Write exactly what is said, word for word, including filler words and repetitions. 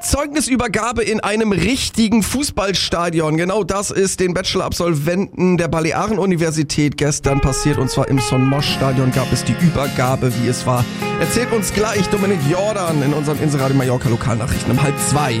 Zeugnisübergabe in einem richtigen Fußballstadion. Genau das ist den Bachelor-Absolventen der Balearen-Universität gestern passiert. Und zwar im Son Mosch-Stadion gab es die Übergabe, wie es war. Erzählt uns gleich Dominik Jordan in unseren Inseradio Mallorca Lokalnachrichten um halb zwei.